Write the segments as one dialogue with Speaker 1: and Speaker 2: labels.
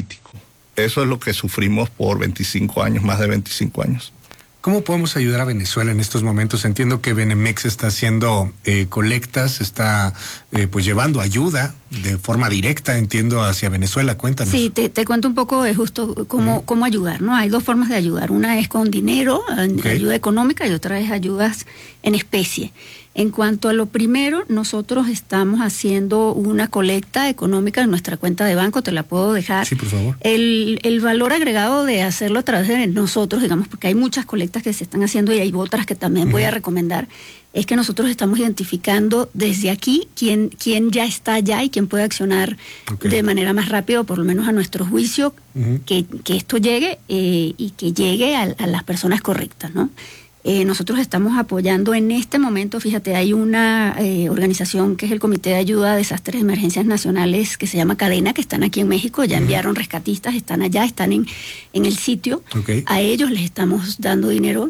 Speaker 1: político. Eso es lo que sufrimos por 25 años, más de 25 años.
Speaker 2: ¿Cómo podemos ayudar a Venezuela en estos momentos? Entiendo que Benemex está haciendo colectas, está pues llevando ayuda de forma directa, entiendo, hacia Venezuela. Cuéntanos.
Speaker 3: Sí, te cuento un poco de justo cómo ayudar, ¿no? Hay dos formas de ayudar. Una es con dinero, ayuda económica, y otra es ayudas en especie. En cuanto a lo primero, nosotros estamos haciendo una colecta económica en nuestra cuenta de banco, te la puedo dejar.
Speaker 2: Sí, por favor.
Speaker 3: El valor agregado de hacerlo a través de nosotros, digamos, porque hay muchas colectas que se están haciendo y hay otras que también voy a recomendar, es que nosotros estamos identificando desde aquí quién ya está allá y quién puede accionar de manera más rápida, o por lo menos a nuestro juicio, que esto llegue y que llegue a las personas correctas, ¿no? Nosotros estamos apoyando en este momento, fíjate, hay una organización que es el Comité de Ayuda a Desastres y Emergencias Nacionales, que se llama Cadena, que están aquí en México, ya enviaron rescatistas, están allá, están en el sitio. A ellos les estamos dando dinero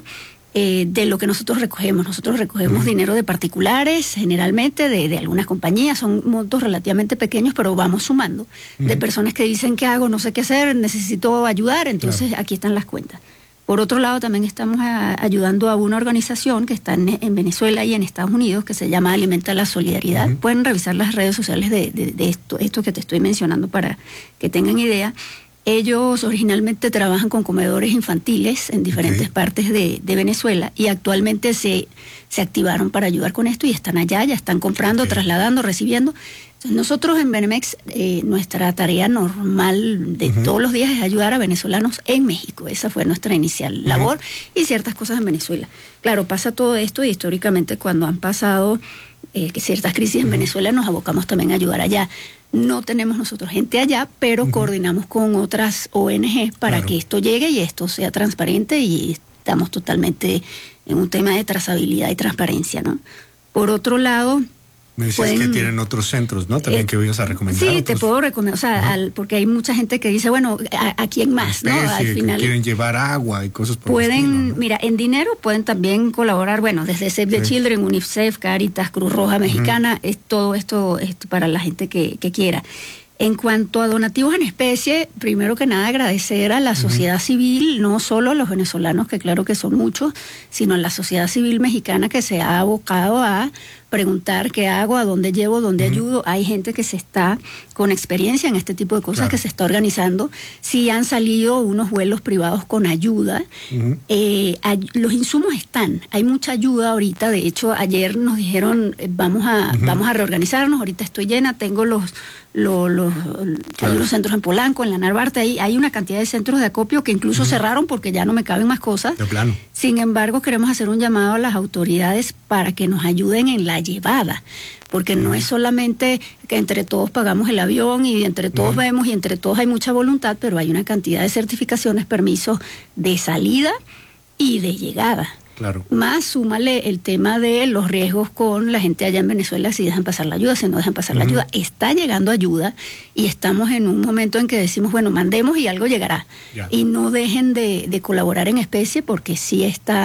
Speaker 3: de lo que nosotros recogemos. Nosotros recogemos dinero de particulares, generalmente de algunas compañías, son montos relativamente pequeños, pero vamos sumando, de personas que dicen, ¿qué hago? No sé qué hacer, necesito ayudar, entonces aquí están las cuentas. Por otro lado, también estamos ayudando a una organización que está en Venezuela y en Estados Unidos, que se llama Alimenta la Solidaridad. Pueden revisar las redes sociales de esto que te estoy mencionando para que tengan idea. Ellos originalmente trabajan con comedores infantiles en diferentes partes de Venezuela, y actualmente se activaron para ayudar con esto y están allá, ya están comprando, trasladando, recibiendo. Entonces, nosotros en Benemex, nuestra tarea normal de todos los días es ayudar a venezolanos en México. Esa fue nuestra inicial labor, y ciertas cosas en Venezuela. Claro, pasa todo esto, y históricamente cuando han pasado que ciertas crisis en Venezuela, nos abocamos también a ayudar allá. No tenemos nosotros gente allá, pero coordinamos con otras ONG para que esto llegue y esto sea transparente, y estamos totalmente en un tema de trazabilidad y transparencia, ¿no? Por otro lado,
Speaker 2: me decías que tienen otros centros, ¿no? También que ibas a recomendar.
Speaker 3: Sí, te puedo recomendar, o sea, porque hay mucha gente que dice, bueno, ¿a quién más? ¿No? Al final
Speaker 2: quieren llevar agua y cosas por el estilo, ¿no?
Speaker 3: Mira, en dinero pueden también colaborar, bueno, desde Save the Children, UNICEF, Cáritas, Cruz Roja Mexicana, es todo esto para la gente que quiera. En cuanto a donativos en especie, primero que nada agradecer a la sociedad civil, no solo a los venezolanos, que claro que son muchos, sino a la sociedad civil mexicana, que se ha abocado a preguntar qué hago, a dónde llevo, dónde ayudo. Hay gente que se está con experiencia en este tipo de cosas, que se está organizando. Sí han salido unos vuelos privados con ayuda. Los insumos están, hay mucha ayuda ahorita. De hecho, ayer nos dijeron, vamos a reorganizarnos, ahorita estoy llena, tengo los centros en Polanco, en la Narvarte, hay una cantidad de centros de acopio que incluso cerraron porque ya no me caben más cosas.
Speaker 2: De plano.
Speaker 3: Sin embargo, queremos hacer un llamado a las autoridades para que nos ayuden en la llevada, porque no es solamente que entre todos pagamos el avión y entre todos vemos y entre todos hay mucha voluntad, pero hay una cantidad de certificaciones, permisos de salida y de llegada.
Speaker 2: Claro.
Speaker 3: Más súmale el tema de los riesgos con la gente allá en Venezuela, si dejan pasar la ayuda, si no dejan pasar la ayuda. Está llegando ayuda y estamos en un momento en que decimos, bueno, mandemos y algo llegará. Y no dejen de colaborar en especie, porque sí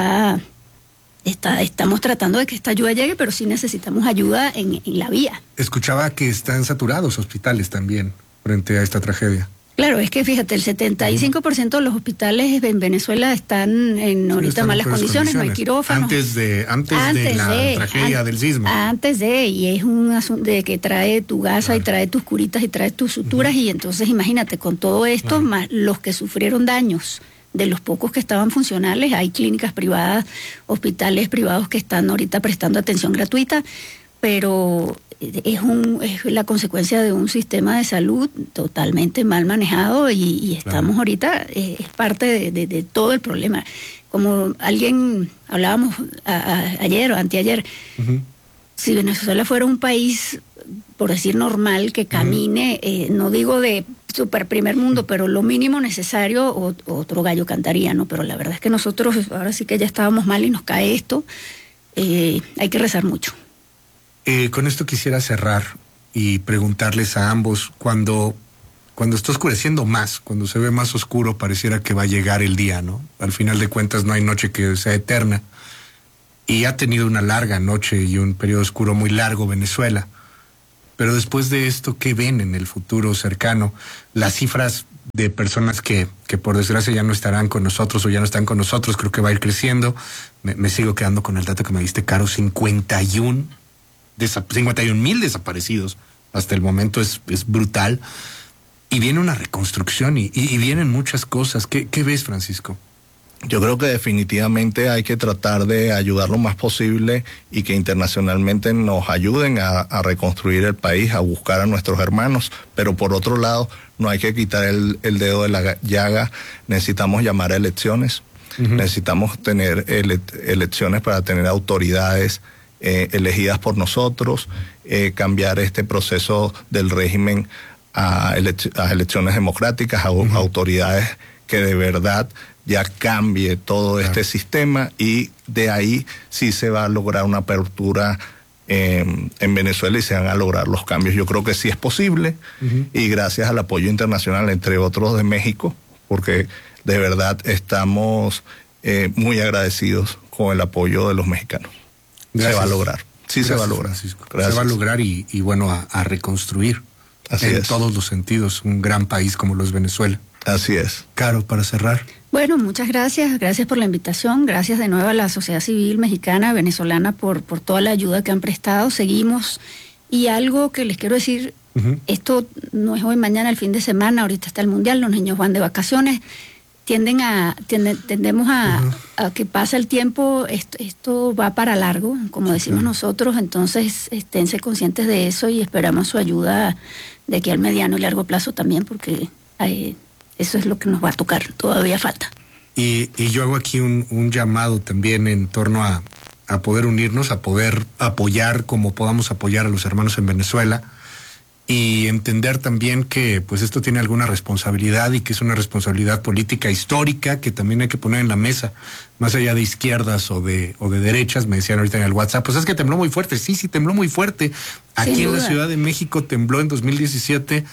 Speaker 3: estamos tratando de que esta ayuda llegue, pero sí necesitamos ayuda en la vía.
Speaker 2: Escuchaba que están saturados hospitales también frente a esta tragedia.
Speaker 3: Claro, es que fíjate, el 75% de los hospitales en Venezuela están en ahorita malas condiciones, no hay quirófanos.
Speaker 2: Antes de la tragedia del sismo.
Speaker 3: Y es un asunto de que trae tu gasa y trae tus curitas y trae tus suturas, y entonces imagínate, con todo esto, más los que sufrieron daños, de los pocos que estaban funcionales, hay clínicas privadas, hospitales privados que están ahorita prestando atención gratuita, pero es la consecuencia de un sistema de salud totalmente mal manejado, y estamos ahorita, es parte de todo el problema. Como alguien hablábamos ayer o anteayer, si Venezuela fuera un país, por decir normal, que camine, no digo de super primer mundo, pero lo mínimo necesario, otro gallo cantaría, ¿no? Pero la verdad es que nosotros ahora sí que ya estábamos mal y nos cae esto, hay que rezar mucho.
Speaker 2: Con esto quisiera cerrar y preguntarles a ambos, cuando está oscureciendo más, cuando se ve más oscuro, pareciera que va a llegar el día, ¿no? Al final de cuentas no hay noche que sea eterna, y ha tenido una larga noche y un periodo oscuro muy largo Venezuela. Pero después de esto, ¿qué ven en el futuro cercano? Las cifras de personas que por desgracia ya no estarán con nosotros o ya no están con nosotros, creo que va a ir creciendo. Me sigo quedando con el dato que me diste, Caro, 51,000 desaparecidos. Hasta el momento es brutal. Y viene una reconstrucción y vienen muchas cosas. ¿Qué ves, Francisco?
Speaker 1: Yo creo que definitivamente hay que tratar de ayudar lo más posible y que internacionalmente nos ayuden a reconstruir el país, a buscar a nuestros hermanos, pero por otro lado no hay que quitar el dedo de la llaga. Necesitamos llamar a elecciones, necesitamos tener elecciones para tener autoridades elegidas por nosotros, cambiar este proceso del régimen a elecciones democráticas, a autoridades que de verdad ya cambie todo este sistema, y de ahí sí se va a lograr una apertura en Venezuela y se van a lograr los cambios. Yo creo que sí es posible, y gracias al apoyo internacional, entre otros de México, porque de verdad estamos muy agradecidos con el apoyo de los mexicanos.
Speaker 2: Gracias.
Speaker 1: Se va a lograr. Sí, se va a lograr.
Speaker 2: Francisco. Se va a lograr y bueno, a reconstruir.
Speaker 1: Así
Speaker 2: en
Speaker 1: es.
Speaker 2: todos los sentidos, un gran país como lo es Venezuela.
Speaker 1: Así es.
Speaker 2: Caro, para cerrar.
Speaker 3: Bueno, muchas gracias. Gracias por la invitación. Gracias de nuevo a la sociedad civil mexicana, venezolana, por toda la ayuda que han prestado. Seguimos. Y algo que les quiero decir, esto no es hoy, mañana, el fin de semana. Ahorita está el Mundial, los niños van de vacaciones. Tendemos a que pasa el tiempo, esto va para largo, como decimos nosotros. Entonces, esténse conscientes de eso y esperamos su ayuda de aquí al mediano y largo plazo también, porque eso es lo que nos va a tocar, todavía falta.
Speaker 2: Y yo hago aquí un llamado también en torno a poder unirnos, a poder apoyar como podamos apoyar a los hermanos en Venezuela, y entender también que pues esto tiene alguna responsabilidad y que es una responsabilidad política histórica que también hay que poner en la mesa, más allá de izquierdas o de derechas. Me decían ahorita en el WhatsApp, pues es que tembló muy fuerte. Sí, tembló muy fuerte. Aquí en la Ciudad de México tembló en 2017,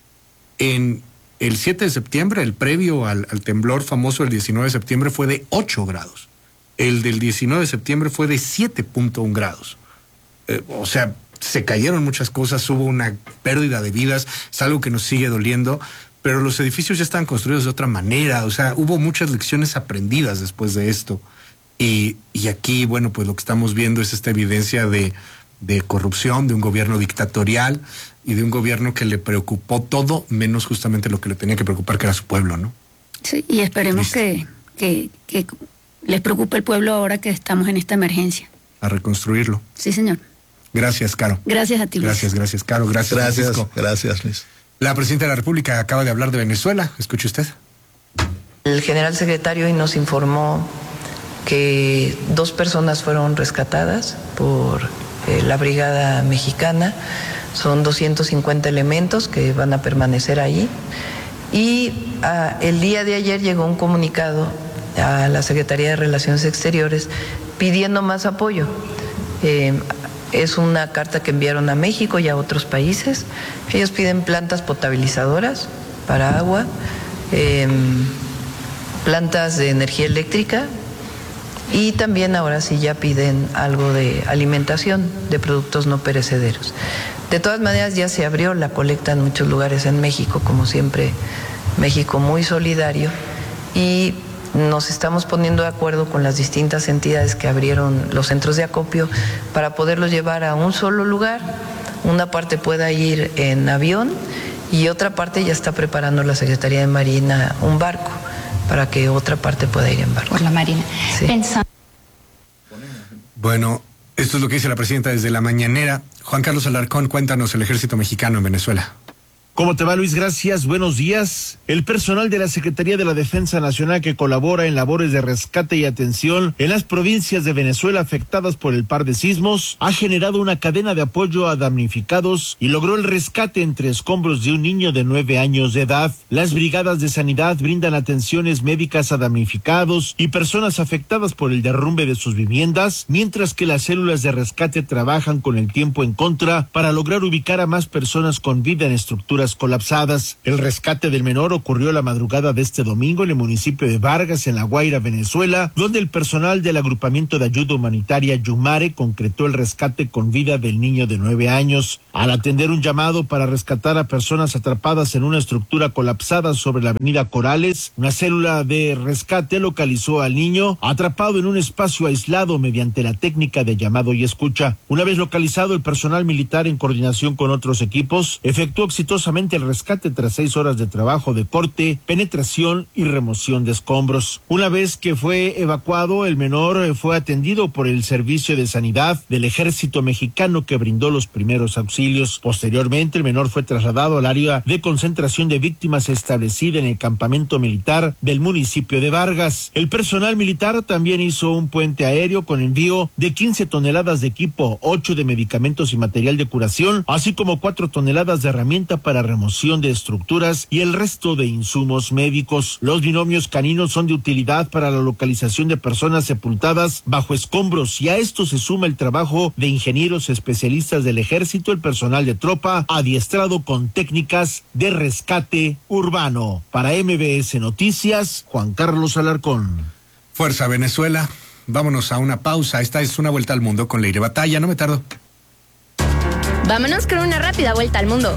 Speaker 2: en el 7 de septiembre, el previo al temblor famoso del 19 de septiembre fue de 8 grados. El del 19 de septiembre fue de 7.1 grados. O sea, se cayeron muchas cosas, hubo una pérdida de vidas, es algo que nos sigue doliendo, pero los edificios ya están construidos de otra manera. O sea, hubo muchas lecciones aprendidas después de esto. Y aquí, bueno, pues lo que estamos viendo es esta evidencia de corrupción, de un gobierno dictatorial y de un gobierno que le preocupó todo, menos justamente lo que le tenía que preocupar, que era su pueblo, ¿no?
Speaker 3: Sí, y esperemos que les preocupe el pueblo ahora que estamos en esta emergencia.
Speaker 2: A reconstruirlo.
Speaker 3: Sí, señor.
Speaker 2: Gracias, Caro.
Speaker 3: Gracias a ti, Luis.
Speaker 2: Gracias, Caro. Gracias, Francisco.
Speaker 1: Gracias, Luis.
Speaker 2: La presidenta de la República acaba de hablar de Venezuela. Escuche usted.
Speaker 4: El general secretario hoy nos informó que 2 personas fueron rescatadas por la Brigada Mexicana. Son 250 elementos que van a permanecer ahí. Y el día de ayer llegó un comunicado a la Secretaría de Relaciones Exteriores pidiendo más apoyo. Es una carta que enviaron a México y a otros países. Ellos piden plantas potabilizadoras para agua, plantas de energía eléctrica, y también ahora sí ya piden algo de alimentación, de productos no perecederos. De todas maneras ya se abrió la colecta en muchos lugares en México, como siempre México muy solidario, y nos estamos poniendo de acuerdo con las distintas entidades que abrieron los centros de acopio para poderlos llevar a un solo lugar. Una parte pueda ir en avión y otra parte ya está preparando la Secretaría de Marina un barco para que otra parte pueda ir en barco.
Speaker 5: Por la Marina.
Speaker 4: Sí.
Speaker 2: Bueno, esto es lo que dice la presidenta desde la mañanera. Juan Carlos Alarcón, cuéntanos el ejército mexicano en Venezuela.
Speaker 6: ¿Cómo te va, Luis? Gracias, buenos días. El personal de la Secretaría de la Defensa Nacional que colabora en labores de rescate y atención en las provincias de Venezuela afectadas por el par de sismos ha generado una cadena de apoyo a damnificados y logró el rescate entre escombros de un niño de 9 años de edad. Las brigadas de sanidad brindan atenciones médicas a damnificados y personas afectadas por el derrumbe de sus viviendas, mientras que las células de rescate trabajan con el tiempo en contra para lograr ubicar a más personas con vida en estructuras estructuras colapsadas. El rescate del menor ocurrió la madrugada de este domingo en el municipio de Vargas, en La Guaira, Venezuela, donde el personal del agrupamiento de ayuda humanitaria Yumare concretó el rescate con vida del niño de 9 años. Al atender un llamado para rescatar a personas atrapadas en una estructura colapsada sobre la avenida Corales, una célula de rescate localizó al niño atrapado en un espacio aislado mediante la técnica de llamado y escucha. Una vez localizado, el personal militar, en coordinación con otros equipos, efectuó exitosamente el rescate tras 6 horas de trabajo de corte, penetración y remoción de escombros. Una vez que fue evacuado, el menor fue atendido por el Servicio de Sanidad del Ejército Mexicano, que brindó los primeros auxilios. Posteriormente, el menor fue trasladado al área de concentración de víctimas establecida en el campamento militar del municipio de Vargas. El personal militar también hizo un puente aéreo con envío de 15 toneladas de equipo, 8 de medicamentos y material de curación, así como 4 toneladas de herramienta para remoción de estructuras y el resto de insumos médicos. Los binomios caninos son de utilidad para la localización de personas sepultadas bajo escombros, y a esto se suma el trabajo de ingenieros especialistas del ejército, el personal de tropa adiestrado con técnicas de rescate urbano. Para MBS Noticias, Juan Carlos Alarcón.
Speaker 2: Fuerza Venezuela. Vámonos a una pausa. Esta es Una Vuelta al Mundo con Leire Batalla. No me tardo.
Speaker 5: Vámonos con una rápida vuelta al mundo.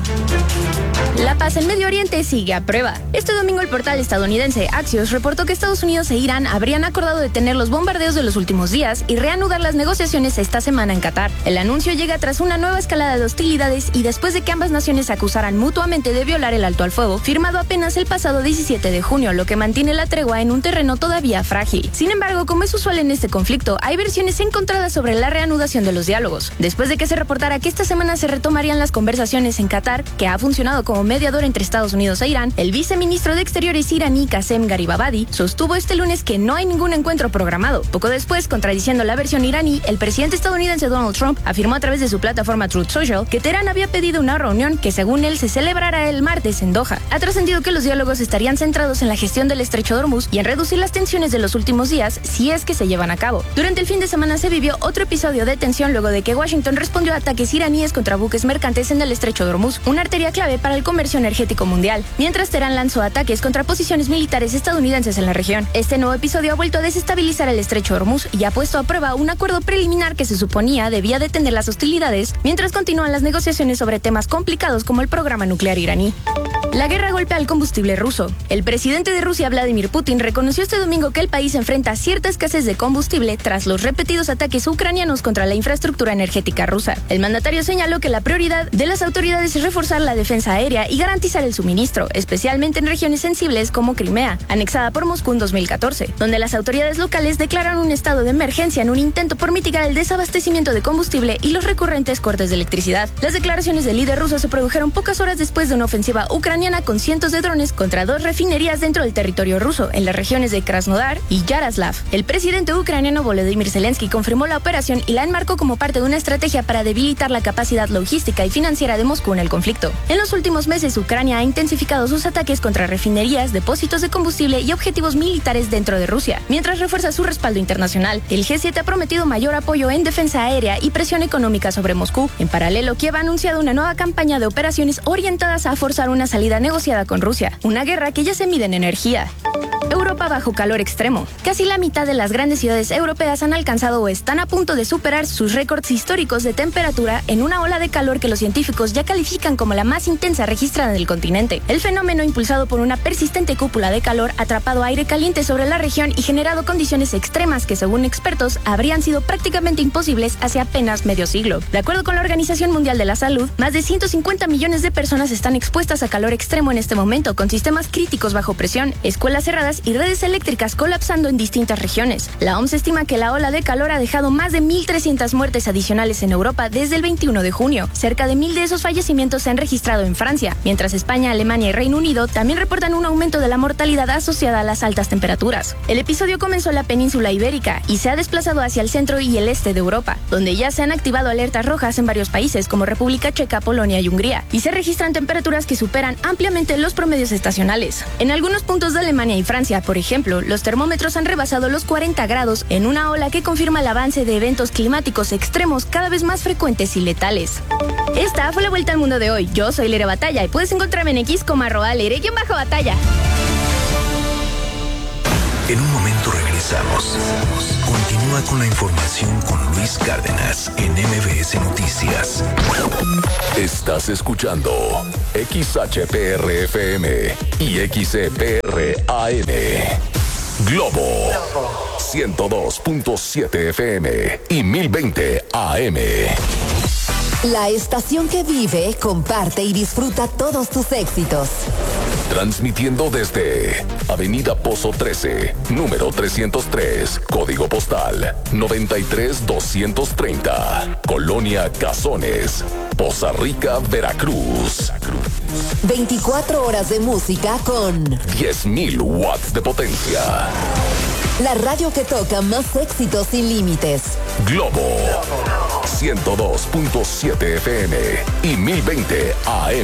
Speaker 5: La paz en Medio Oriente sigue a prueba. Este domingo el portal estadounidense Axios reportó que Estados Unidos e Irán habrían acordado detener los bombardeos de los últimos días y reanudar las negociaciones esta semana en Qatar. El anuncio llega tras una nueva escalada de hostilidades y después de que ambas naciones se acusaran mutuamente de violar el alto al fuego, firmado apenas el pasado 17 de junio, lo que mantiene la tregua en un terreno todavía frágil. Sin embargo, como es usual en este conflicto, hay versiones encontradas sobre la reanudación de los diálogos. Después de que se reportara que esta semana se retomarían las conversaciones en Qatar, que ha funcionado como mediador entre Estados Unidos e Irán, el viceministro de Exteriores iraní Qasem Garibabadi sostuvo este lunes que no hay ningún encuentro programado. Poco después, contradiciendo la versión iraní, el presidente estadounidense Donald Trump afirmó a través de su plataforma Truth Social que Teherán había pedido una reunión que, según él, se celebrará el martes en Doha. Ha trascendido que los diálogos estarían centrados en la gestión del estrecho de Hormuz y en reducir las tensiones de los últimos días, si es que se llevan a cabo. Durante el fin de semana se vivió otro episodio de tensión luego de que Washington respondió a ataques iraníes contra buques mercantes en el estrecho de Hormuz, una arteria clave para el comercio energético mundial, mientras Teherán lanzó ataques contra posiciones militares estadounidenses en la región. Este nuevo episodio ha vuelto a desestabilizar el estrecho de Hormuz y ha puesto a prueba un acuerdo preliminar que se suponía debía detener las hostilidades mientras continúan las negociaciones sobre temas complicados como el programa nuclear iraní. La guerra golpea al combustible ruso. El presidente de Rusia, Vladimir Putin, reconoció este domingo que el país enfrenta cierta escasez de combustible tras los repetidos ataques ucranianos contra la infraestructura energética rusa. El mandatario señaló que la prioridad de las autoridades es reforzar la defensa aérea y garantizar el suministro, especialmente en regiones sensibles como Crimea, anexada por Moscú en 2014, donde las autoridades locales declararon un estado de emergencia en un intento por mitigar el desabastecimiento de combustible y los recurrentes cortes de electricidad. Las declaraciones del líder ruso se produjeron pocas horas después de una ofensiva ucraniana con cientos de drones contra 2 refinerías dentro del territorio ruso, en las regiones de Krasnodar y Yaroslav. El presidente ucraniano Volodymyr Zelensky confirmó la operación y la enmarcó como parte de una estrategia para debilitar la capacidad logística y financiera de Moscú en el conflicto. En los últimos meses, Ucrania ha intensificado sus ataques contra refinerías, depósitos de combustible y objetivos militares dentro de Rusia, mientras refuerza su respaldo internacional. El G7 ha prometido mayor apoyo en defensa aérea y presión económica sobre Moscú. En paralelo, Kiev ha anunciado una nueva campaña de operaciones orientadas a forzar una salida negociada con Rusia, una guerra que ya se mide en energía. Europa bajo calor extremo. Casi la mitad de las grandes ciudades europeas han alcanzado o están a punto de superar sus récords históricos de temperatura en una ola de calor que los científicos ya califican como la más intensa registrada en el continente. El fenómeno, impulsado por una persistente cúpula de calor, ha atrapado aire caliente sobre la región y generado condiciones extremas que, según expertos, habrían sido prácticamente imposibles hace apenas medio siglo. De acuerdo con la Organización Mundial de la Salud, más de 150 millones de personas están expuestas a calor extremo en este momento, con sistemas críticos bajo presión, escuelas cerradas y redes eléctricas colapsando en distintas regiones. La OMS estima que la ola de calor ha dejado más de 1.300 muertes adicionales en Europa desde el 21 de junio. Cerca de 1.000 de esos fallecimientos se han registrado en Francia, mientras España, Alemania y Reino Unido también reportan un aumento de la mortalidad asociada a las altas temperaturas. El episodio comenzó en la península ibérica y se ha desplazado hacia el centro y el este de Europa, donde ya se han activado alertas rojas en varios países como República Checa, Polonia y Hungría, y se registran temperaturas que superan ampliamente los promedios estacionales. En algunos puntos de Alemania y Francia, por Por ejemplo, los termómetros han rebasado los 40 grados en una ola que confirma el avance de eventos climáticos extremos cada vez más frecuentes y letales. Esta fue la vuelta al mundo de hoy. Yo soy Leire Batalla y puedes encontrarme en X como @Leire_Batalla.
Speaker 7: En un momento regresamos. Continúa con la información con Luis Cárdenas en MBS Noticias.
Speaker 8: Estás escuchando XHPR-FM y XCPR-AM. Globo 102.7 FM y 1020 AM.
Speaker 9: La estación que vive, comparte y disfruta todos tus éxitos.
Speaker 8: Transmitiendo desde Avenida Pozo 13, número 303, código postal 93230, Colonia Cazones, Poza Rica, Veracruz.
Speaker 9: 24 horas de música con
Speaker 8: 10.000 watts de potencia.
Speaker 9: La radio que toca más éxitos sin límites.
Speaker 8: Globo 102.7 FM y 1020 AM.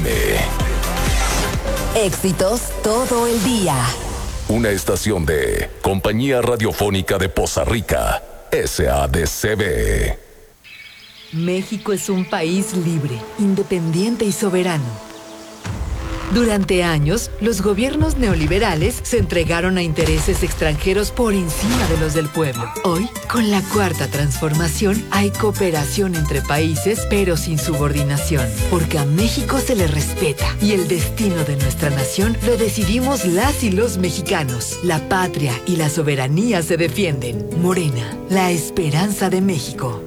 Speaker 9: Éxitos todo el día.
Speaker 8: Una estación de Compañía Radiofónica de Poza Rica, SADCB.
Speaker 10: México es un país libre, independiente y soberano. Durante años, los gobiernos neoliberales se entregaron a intereses extranjeros por encima de los del pueblo. Hoy, con la Cuarta Transformación, hay cooperación entre países, pero sin subordinación, porque a México se le respeta y el destino de nuestra nación lo decidimos las y los mexicanos. La patria y la soberanía se defienden. Morena, la esperanza de México.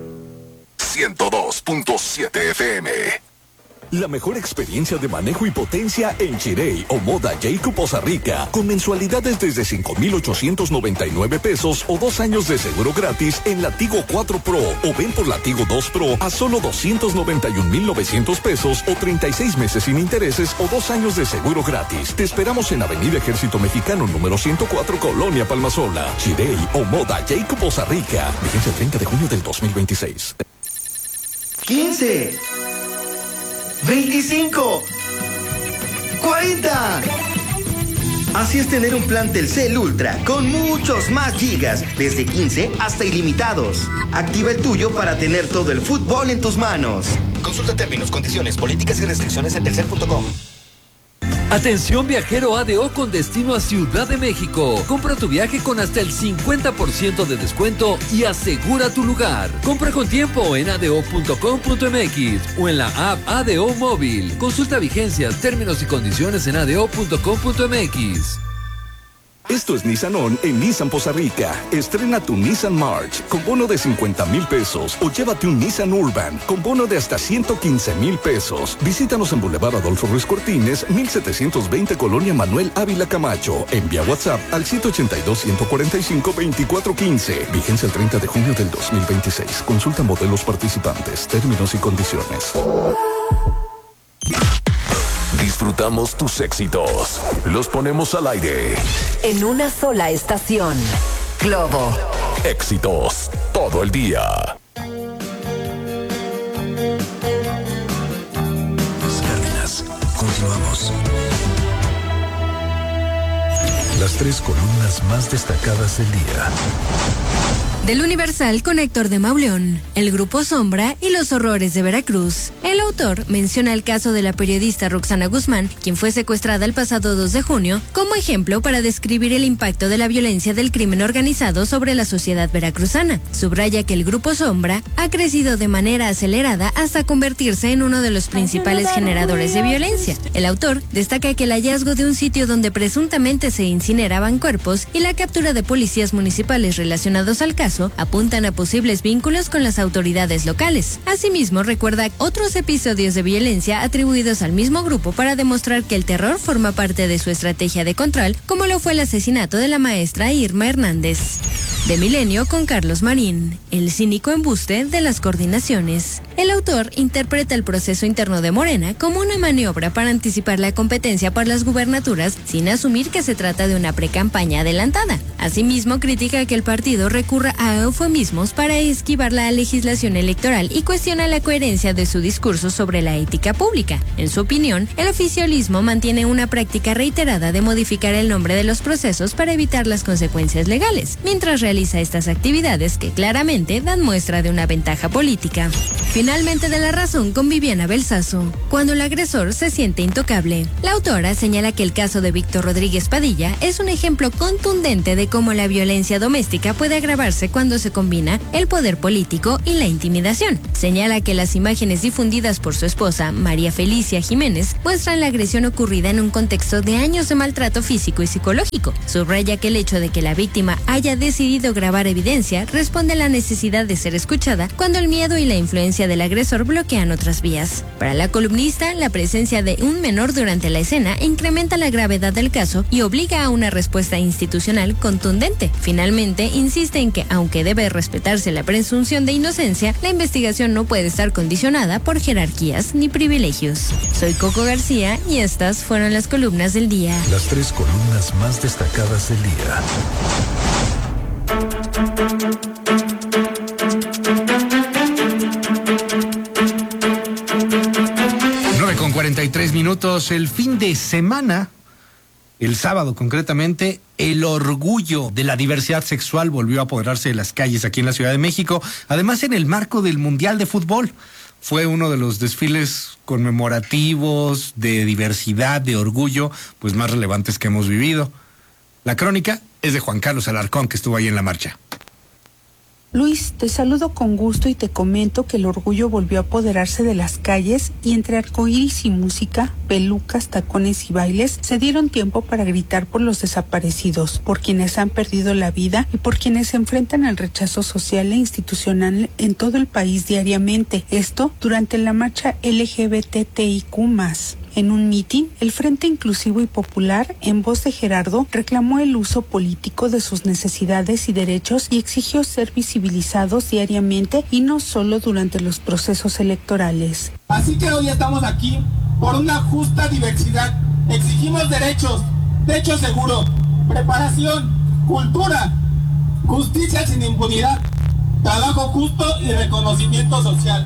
Speaker 8: 102.7 FM.
Speaker 11: La mejor experiencia de manejo y potencia en Chirey o Moda Jacob Poza Rica, con mensualidades desde 5,899 pesos o 2 años de seguro gratis en la Tigo 4 Pro, o ven por la Tigo 2 Pro a solo 291,900 pesos o 36 meses sin intereses o 2 años de seguro gratis. Te esperamos en Avenida Ejército Mexicano número 104, Colonia Palmasola. Chirey o Moda Jacob Poza Rica. Vigencia el 30 de junio del 2026.
Speaker 12: 15, 25, 40. Así es tener un plan Telcel Ultra con muchos más gigas, desde 15 hasta ilimitados. Activa el tuyo para tener todo el fútbol en tus manos.
Speaker 13: Consulta términos, condiciones, políticas y restricciones en telcel.com.
Speaker 14: Atención viajero ADO con destino a Ciudad de México. Compra tu viaje con hasta el 50% de descuento y asegura tu lugar. Compra con tiempo en ado.com.mx o en la app ADO Móvil. Consulta vigencias, términos y condiciones en ado.com.mx.
Speaker 11: Esto es Nissan On en Nissan Poza Rica. Estrena tu Nissan March con bono de 50,000 pesos o llévate un Nissan Urban con bono de hasta 115,000 pesos. Visítanos en Boulevard Adolfo Ruiz Cortines, 1720 Colonia Manuel Ávila Camacho. Envía WhatsApp al 182-145-2415. Vigencia el 30 de junio del 2026. Consulta modelos participantes, términos y condiciones.
Speaker 8: Disfrutamos tus éxitos. Los ponemos al aire.
Speaker 9: En una sola estación. Globo.
Speaker 8: Éxitos todo el día.
Speaker 7: Cárdenas, continuamos. Las 3 columnas más destacadas del día.
Speaker 15: Del Universal con Héctor de Mauleón, El Grupo Sombra y los horrores de Veracruz. El autor menciona el caso de la periodista Roxana Guzmán, quien fue secuestrada el pasado 2 de junio, como ejemplo para describir el impacto de la violencia del crimen organizado sobre la sociedad veracruzana. Subraya que el Grupo Sombra ha crecido de manera acelerada hasta convertirse en uno de los principales generadores de violencia. El autor destaca que el hallazgo de un sitio donde presuntamente se incineraban cuerpos y la captura de policías municipales relacionados al caso apuntan a posibles vínculos con las autoridades locales. Asimismo, recuerda otros episodios de violencia atribuidos al mismo grupo para demostrar que el terror forma parte de su estrategia de control, como lo fue el asesinato de la maestra Irma Hernández. De Milenio con Carlos Marín, el cínico embuste de las coordinaciones. El autor interpreta el proceso interno de Morena como una maniobra para anticipar la competencia por las gubernaturas sin asumir que se trata de una precampaña adelantada. Asimismo, critica que el partido recurra a eufemismos para esquivar la legislación electoral y cuestiona la coherencia de su discurso sobre la ética pública. En su opinión, el oficialismo mantiene una práctica reiterada de modificar el nombre de los procesos para evitar las consecuencias legales, mientras realiza estas actividades que claramente dan muestra de una ventaja política. Finalmente, de la razón con Viviana Belsazo, cuando el agresor se siente intocable. La autora señala que el caso de Víctor Rodríguez Padilla es un ejemplo contundente de cómo la violencia doméstica puede agravarse cuando se combina el poder político y la intimidación. Señala que las imágenes difundidas por su esposa, María Felicia Jiménez, muestran la agresión ocurrida en un contexto de años de maltrato físico y psicológico. Subraya que el hecho de que la víctima haya decidido grabar evidencia responde a la necesidad de ser escuchada cuando el miedo y la influencia del agresor bloquean otras vías. Para la columnista, la presencia de un menor durante la escena incrementa la gravedad del caso y obliga a una respuesta institucional contundente. Finalmente, insiste en que, aunque debe respetarse la presunción de inocencia, la investigación no puede estar condicionada por jerarquías ni privilegios. Soy Coco García y estas fueron las columnas del día.
Speaker 7: Las 3 columnas más destacadas del día.
Speaker 2: 9:43 minutos. El fin de semana, el sábado concretamente, el orgullo de la diversidad sexual volvió a apoderarse de las calles aquí en la Ciudad de México, además en el marco del Mundial de Fútbol. Fue uno de los desfiles conmemorativos de diversidad, de orgullo, pues más relevantes que hemos vivido. La crónica es de Juan Carlos Alarcón, que estuvo ahí en la marcha.
Speaker 16: Luis, te saludo con gusto y te comento que el orgullo volvió a apoderarse de las calles y entre arcoíris y música, pelucas, tacones y bailes, se dieron tiempo para gritar por los desaparecidos, por quienes han perdido la vida y por quienes se enfrentan al rechazo social e institucional en todo el país diariamente. Esto durante la marcha LGBTIQ+. En un mitin, el Frente Inclusivo y Popular, en voz de Gerardo, reclamó el uso político de sus necesidades y derechos y exigió ser visibilizados diariamente y no solo durante los procesos electorales.
Speaker 17: Así que hoy estamos aquí por una justa diversidad. Exigimos derechos, techo seguro, preparación, cultura, justicia sin impunidad, trabajo justo y reconocimiento social.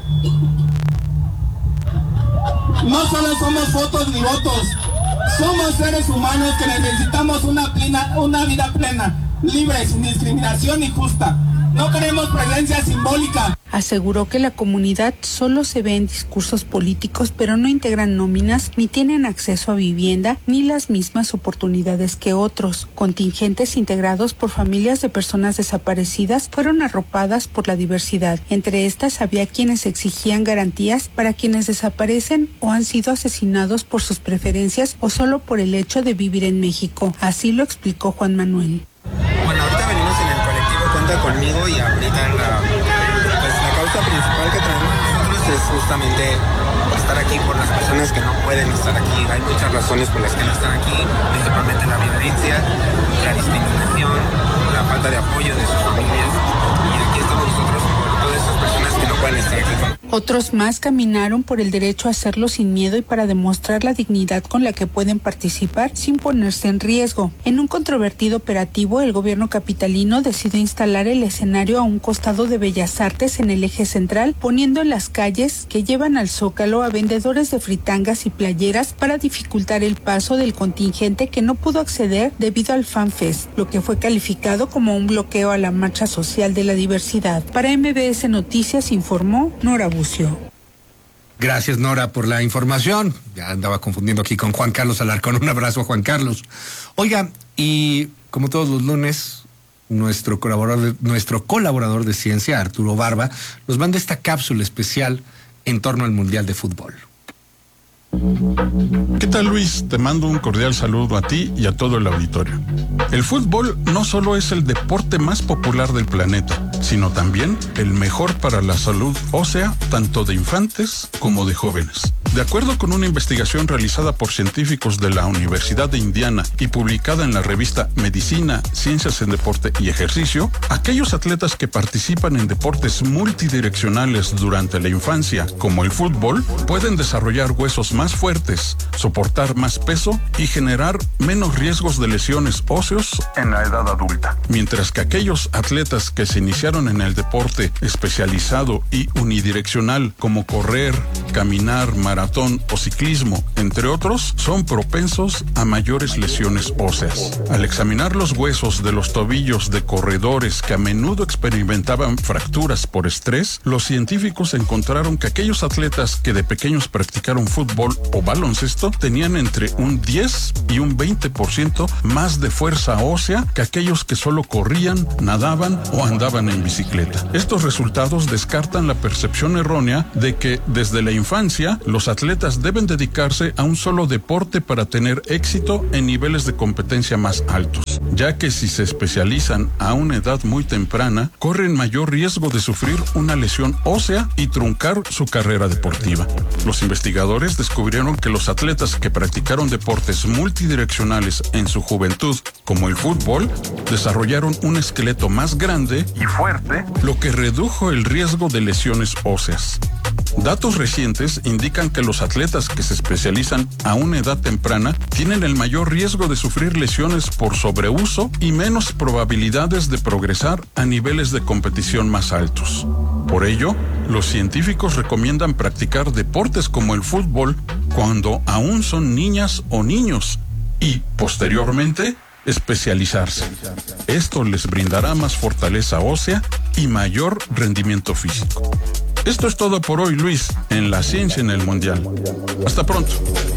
Speaker 17: No solo somos fotos ni votos, somos seres humanos que necesitamos una vida plena, libre, sin discriminación y justa. No queremos presencia simbólica.
Speaker 16: Aseguró que la comunidad solo se ve en discursos políticos, pero no integran nóminas, ni tienen acceso a vivienda, ni las mismas oportunidades que otros. Contingentes integrados por familias de personas desaparecidas fueron arropadas por la diversidad. Entre estas había quienes exigían garantías para quienes desaparecen o han sido asesinados por sus preferencias o solo por el hecho de vivir en México. Así lo explicó Juan Manuel.
Speaker 18: Bueno, ahorita venimos en el colectivo Cuenta Conmigo y ahorita la causa principal que traemos nosotros es justamente estar aquí por las personas que no pueden estar aquí. Hay muchas razones por las que no están aquí, principalmente la violencia, la discriminación, la falta de apoyo de sus familias. Y aquí estamos nosotros por todas esas personas que no pueden estar aquí.
Speaker 16: Otros más caminaron por el derecho a hacerlo sin miedo y para demostrar la dignidad con la que pueden participar sin ponerse en riesgo. En un controvertido operativo, el gobierno capitalino decidió instalar el escenario a un costado de Bellas Artes en el eje central, poniendo en las calles que llevan al Zócalo a vendedores de fritangas y playeras para dificultar el paso del contingente que no pudo acceder debido al FanFest, lo que fue calificado como un bloqueo a la marcha social de la diversidad. Para MBS Noticias informó Nora Bucio.
Speaker 2: Gracias, Nora, por la información. Ya andaba confundiendo aquí con Juan Carlos Alarcón. Un abrazo a Juan Carlos. Oiga, y como todos los lunes, nuestro colaborador de ciencia, Arturo Barba, nos manda esta cápsula especial en torno al Mundial de Fútbol.
Speaker 19: ¿Qué tal, Luis? Te mando un cordial saludo a ti y a todo el auditorio. El fútbol no solo es el deporte más popular del planeta, sino también el mejor para la salud ósea, tanto de infantes como de jóvenes. De acuerdo con una investigación realizada por científicos de la Universidad de Indiana y publicada en la revista Medicina, Ciencias en Deporte y Ejercicio, aquellos atletas que participan en deportes multidireccionales durante la infancia, como el fútbol, pueden desarrollar huesos más fuertes, soportar más peso y generar menos riesgos de lesiones óseos en la edad adulta. Mientras que aquellos atletas que se iniciaron en el deporte especializado y unidireccional, como correr, caminar, maratón o ciclismo, entre otros, son propensos a mayores lesiones óseas. Al examinar los huesos de los tobillos de corredores que a menudo experimentaban fracturas por estrés, los científicos encontraron que aquellos atletas que de pequeños practicaron fútbol o baloncesto tenían entre un 10 y un 20% más de fuerza ósea que aquellos que solo corrían, nadaban o andaban en bicicleta. Estos resultados descartan la percepción errónea de que desde la infancia los atletas deben dedicarse a un solo deporte para tener éxito en niveles de competencia más altos, ya que si se especializan a una edad muy temprana, corren mayor riesgo de sufrir una lesión ósea y truncar su carrera deportiva. Los investigadores descubrieron que los atletas que practicaron deportes multidireccionales en su juventud, como el fútbol, desarrollaron un esqueleto más grande y fuerte, lo que redujo el riesgo de lesiones óseas. Datos recientes indican que los atletas que se especializan a una edad temprana tienen el mayor riesgo de sufrir lesiones por sobreuso y menos probabilidades de progresar a niveles de competición más altos. Por ello, los científicos recomiendan practicar deportes como el fútbol cuando aún son niñas o niños y, posteriormente, especializarse. Esto les brindará más fortaleza ósea y mayor rendimiento físico. Esto es todo por hoy, Luis, en La Ciencia en el Mundial. Hasta pronto.